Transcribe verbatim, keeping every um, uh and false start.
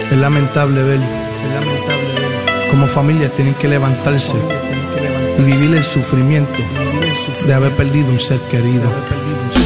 Es lamentable ver, es lamentable ver cómo familias tienen que levantarse y vivir el sufrimiento de haber perdido un ser querido.